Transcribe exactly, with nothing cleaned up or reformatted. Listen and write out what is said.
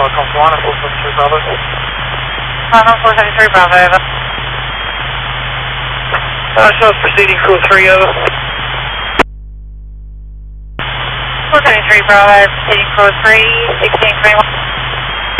Welcome to one, four seventy-three Bravo. Final four seventy-three Bravo, over. Uh, shows proceeding cool three, over. four seventy-three Bravo, proceeding cool three, sixteen twenty-one.